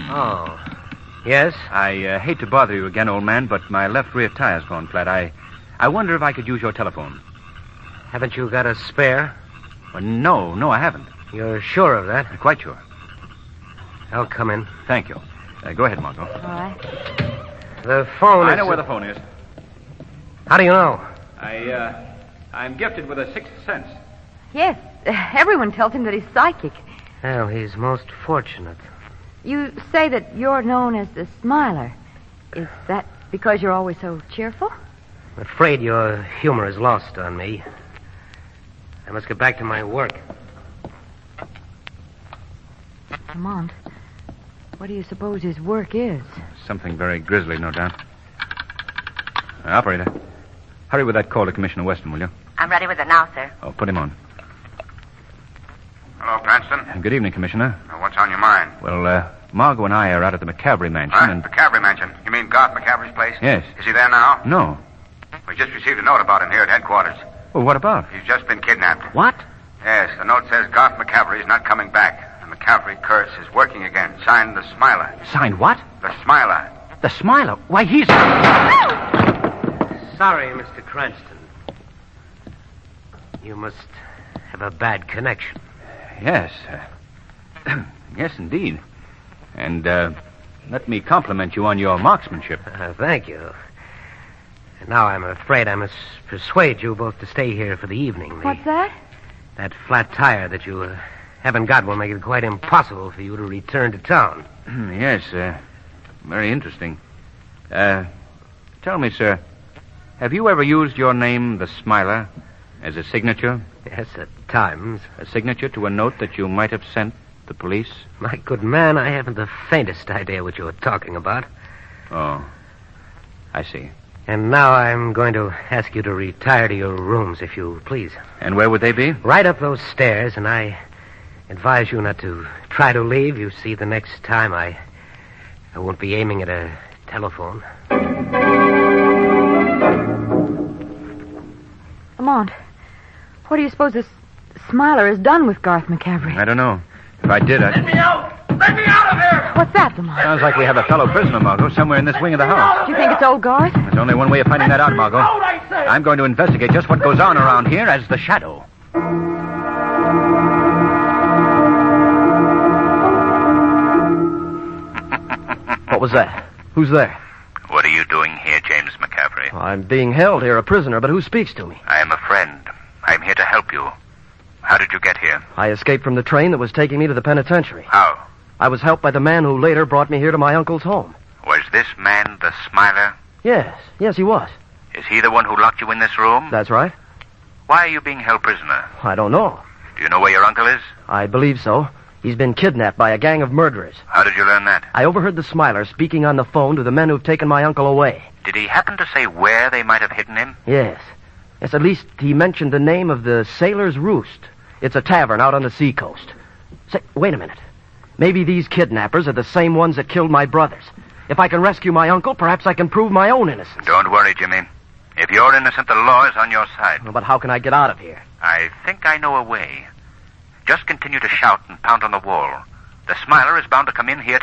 Oh. Yes? I hate to bother you again, old man, but my left rear tire's gone flat. I wonder if I could use your telephone. Haven't you got a spare? No, I haven't. You're sure of that? Quite sure. I'll come in. Thank you. Go ahead, Margot. All right. The phone I know where the phone is. How do you know? I'm gifted with a sixth sense. Yes, everyone tells him that he's psychic. Well, he's most fortunate. You say that you're known as the Smiler. Is that because you're always so cheerful? I'm afraid your humor is lost on me. I must get back to my work. Lamont, what do you suppose his work is? Something very grisly, no doubt. Operator, hurry with that call to Commissioner Weston, will you? I'm ready with it now, sir. Oh, put him on. Hello, Cranston. Good evening, Commissioner. What's on your mind? Well, Margot and I are out at the McCavery mansion, and... McCavery mansion? You mean Garth McCavery's place? Yes. Is he there now? No. We just received a note about him here at headquarters. Well, what about? He's just been kidnapped. What? Yes, the note says Garth McCavery is not coming back. The McCavery curse is working again. Signed the Smiler. Signed what? The Smiler. The Smiler? Why, he's... Sorry, Mr. Cranston. You must have a bad connection. Yes. Yes, indeed. And, let me compliment you on your marksmanship. Thank you. And now I'm afraid I must persuade you both to stay here for the evening. What's that? That flat tire that you haven't got will make it quite impossible for you to return to town. Yes, very interesting. Tell me, sir, have you ever used your name, the Smiler, as a signature? Yes, at times. A signature to a note that you might have sent the police? My good man, I haven't the faintest idea what you're talking about. Oh, I see. And now I'm going to ask you to retire to your rooms, if you please. And where would they be? Right up those stairs, and I advise you not to try to leave. You see, the next time I won't be aiming at a telephone. Lamont, what do you suppose this Smiler has done with Garth McCavery? I don't know. If I did, Let me out! Let me out of here! What's that, Lamont? Sounds like we have a fellow prisoner, Margot, somewhere in this wing of the house. Do you think it's old Garth? There's only one way of finding that out, Margot. I'm going to investigate just what goes on around here as the Shadow. What was that? Who's there? What are you doing here, James McCavery? I'm being held here, a prisoner, but who speaks to me? I am a friend. I'm here to help you. How did you get here? I escaped from the train that was taking me to the penitentiary. How? I was helped by the man who later brought me here to my uncle's home. Was this man the Smiler? Yes, he was. Is he the one who locked you in this room? That's right. Why are you being held prisoner? I don't know. Do you know where your uncle is? I believe so. He's been kidnapped by a gang of murderers. How did you learn that? I overheard the Smiler speaking on the phone to the men who've taken my uncle away. Did he happen to say where they might have hidden him? Yes, at least he mentioned the name of the Sailor's Roost. It's a tavern out on the seacoast. Say, wait a minute. Maybe these kidnappers are the same ones that killed my brothers. If I can rescue my uncle, perhaps I can prove my own innocence. Don't worry, Jimmy. If you're innocent, the law is on your side. But how can I get out of here? I think I know a way. Just continue to shout and pound on the wall. The Smiler is bound to come in here